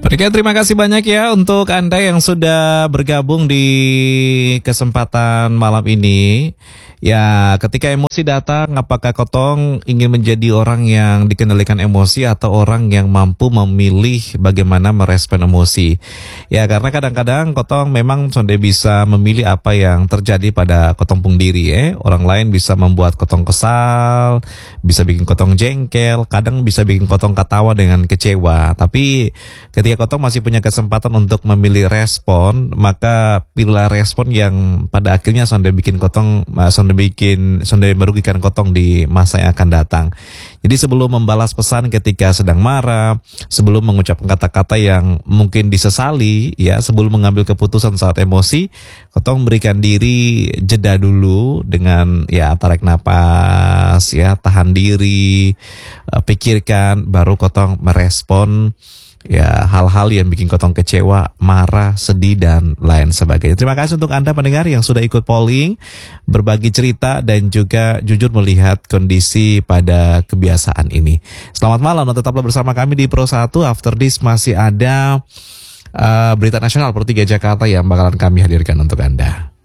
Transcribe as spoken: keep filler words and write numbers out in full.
Oke, terima kasih banyak ya untuk Anda yang sudah bergabung di kesempatan malam ini. Ya, ketika emosi datang, apakah Kotong ingin menjadi orang yang dikendalikan emosi atau orang yang mampu memilih bagaimana merespon emosi? Ya, karena kadang-kadang Kotong memang sonde bisa memilih apa yang terjadi pada Kotong pun diri ya. Orang lain bisa membuat Kotong kesal, bisa bikin Kotong jengkel, kadang bisa bikin Kotong ketawa dengan kecewa. Tapi ketika Kotong masih punya kesempatan untuk memilih respon, maka pilihlah respon yang pada akhirnya sonde bikin Kotong, sonde bikin, sonde merugikan Kotong di masa yang akan datang. Jadi sebelum membalas pesan ketika sedang marah, sebelum mengucapkan kata-kata yang mungkin disesali, ya sebelum mengambil keputusan saat emosi, Kotong berikan diri jeda dulu dengan ya tarik napas, ya tahan diri, pikirkan, baru Kotong merespon ya hal-hal yang bikin Kotong kecewa, marah, sedih, dan lain sebagainya. Terima kasih untuk Anda pendengar yang sudah ikut polling, berbagi cerita, dan juga jujur melihat kondisi pada kebiasaan ini. Selamat malam, dan tetaplah bersama kami di Pro satu. After this masih ada uh, berita nasional Pro tiga Jakarta yang bakalan kami hadirkan untuk Anda.